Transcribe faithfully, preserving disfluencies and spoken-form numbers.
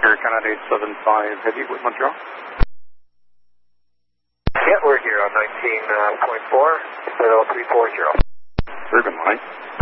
Air Canada eight seven five Heavy with Montreal. Yeah, we're here on nineteen point four, Citadel three four zero. Urban Line.